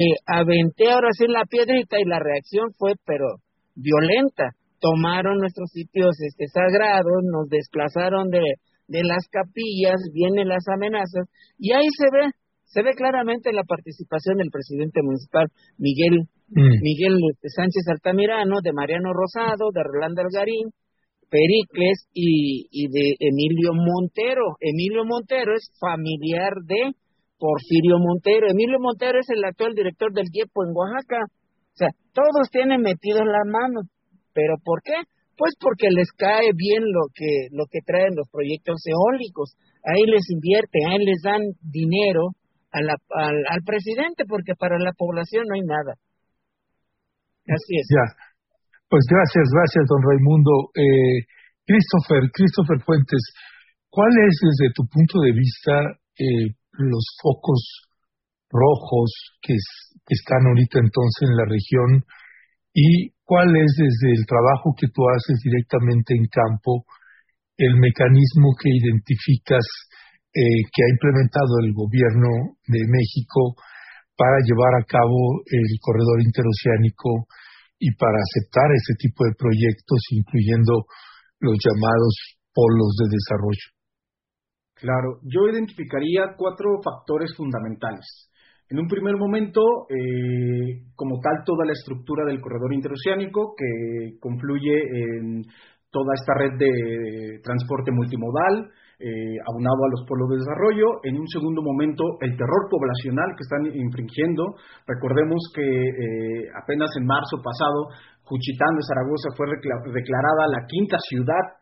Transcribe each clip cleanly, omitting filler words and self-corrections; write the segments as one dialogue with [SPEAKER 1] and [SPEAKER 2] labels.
[SPEAKER 1] aventé ahora sí la piedrita y la reacción fue, pero violenta. Tomaron nuestros sitios sagrados, nos desplazaron de las capillas, vienen las amenazas, y ahí se ve claramente la participación del presidente municipal, Miguel Sánchez Altamirano, de Mariano Rosado, de Rolando Algarín, Pericles y de Emilio Montero. Emilio Montero es familiar de Porfirio Montero. Emilio Montero es el actual director del IEPO en Oaxaca. O sea, todos tienen metido la mano. ¿Pero por qué? Pues porque les cae bien lo que traen los proyectos eólicos. Ahí les invierten, ahí les dan dinero al presidente, porque para la población no hay nada. Así es.
[SPEAKER 2] Ya, pues gracias, don Raimundo. Christopher Fuentes, ¿cuál es desde tu punto de vista los focos rojos que están ahorita entonces en la región, y cuál es desde el trabajo que tú haces directamente en campo el mecanismo que identificas que ha implementado el gobierno de México para llevar a cabo el corredor interoceánico y para aceptar ese tipo de proyectos, incluyendo los llamados polos de desarrollo?
[SPEAKER 3] Claro, yo identificaría 4 factores fundamentales. En un primer momento, como tal, toda la estructura del corredor interoceánico que confluye en toda esta red de transporte multimodal, aunado a los polos de desarrollo. En un segundo momento, el terror poblacional que están infringiendo. Recordemos que apenas en marzo pasado, Juchitán de Zaragoza fue declarada la quinta ciudad,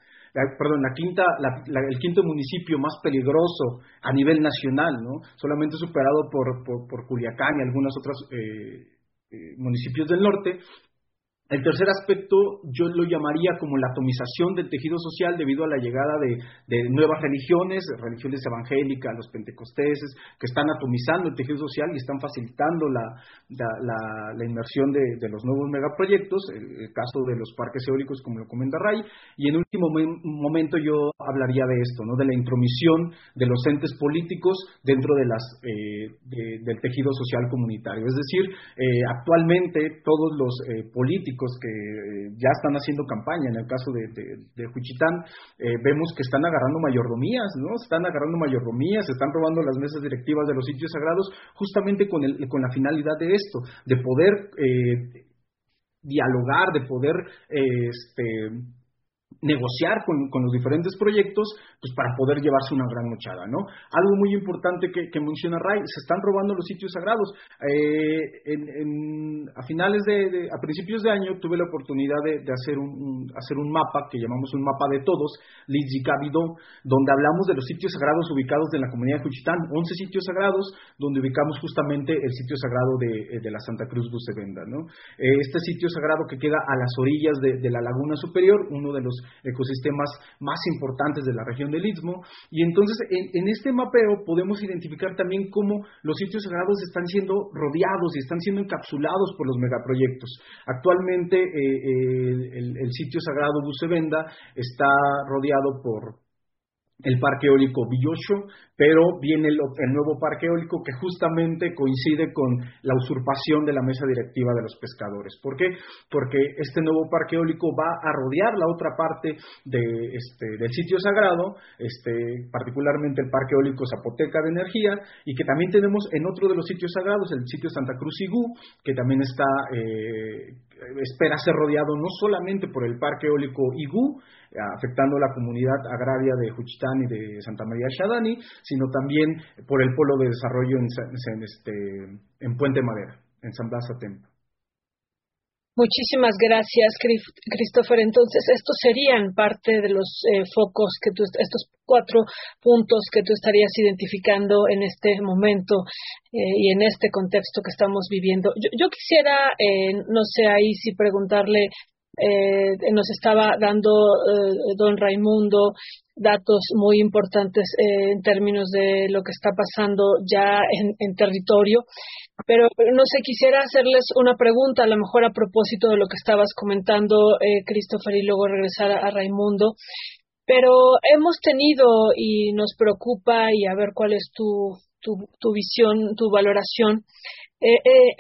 [SPEAKER 3] el quinto municipio más peligroso a nivel nacional, ¿no? Solamente superado por Culiacán y algunos otros municipios del norte. El tercer aspecto yo lo llamaría como la atomización del tejido social debido a la llegada de nuevas religiones evangélicas, los pentecosteses, que están atomizando el tejido social y están facilitando la inmersión de los nuevos megaproyectos, el caso de los parques eólicos, como lo comenta Ray. Y en último momento yo hablaría de esto, ¿no? De la intromisión de los entes políticos dentro del tejido social comunitario. Es decir, actualmente todos los políticos que ya están haciendo campaña, en el caso de Juchitán, vemos que están agarrando mayordomías, ¿no? Están robando las mesas directivas de los sitios sagrados, justamente con la finalidad de esto, de poder dialogar, de poder negociar con los diferentes proyectos, pues para poder llevarse una gran mochada, ¿no? Algo muy importante que menciona Ray, se están robando los sitios sagrados. A principios de año tuve la oportunidad de hacer un mapa que llamamos un mapa de todos, Litzikabido, donde hablamos de los sitios sagrados ubicados en la comunidad de Juchitán, 11 sitios sagrados, donde ubicamos justamente el sitio sagrado de la Santa Cruz Bucevenda, ¿no? Este sitio sagrado que queda a las orillas de la Laguna Superior, uno de los ecosistemas más importantes de la región del Istmo. Y entonces en este mapeo podemos identificar también cómo los sitios sagrados están siendo rodeados y están siendo encapsulados por los megaproyectos. Actualmente el sitio sagrado Bucevenda está rodeado por el parque eólico Villocho, pero viene el nuevo parque eólico que justamente coincide con la usurpación de la mesa directiva de los pescadores. ¿Por qué? Porque este nuevo parque eólico va a rodear la otra parte del sitio sagrado, particularmente el parque eólico Zapoteca de Energía, y que también tenemos en otro de los sitios sagrados, el sitio Santa Cruz Igú, que también espera ser rodeado no solamente por el parque eólico Igú, afectando a la comunidad agraria de Juchitán y de Santa María Xadani, sino también por el polo de desarrollo en Puente Madera, en San Blas Atempa.
[SPEAKER 4] Muchísimas gracias, Christopher. Entonces, estos serían parte de los focos estos 4 puntos que tú estarías identificando en este momento y en este contexto que estamos viviendo. Yo quisiera, no sé, ahí sí preguntarle, nos estaba dando don Raimundo datos muy importantes en términos de lo que está pasando ya en territorio, pero no sé, quisiera hacerles una pregunta, a lo mejor a propósito de lo que estabas comentando, Christopher, y luego regresar a Raimundo. Pero hemos tenido, y nos preocupa, y a ver cuál es tu visión, tu valoración,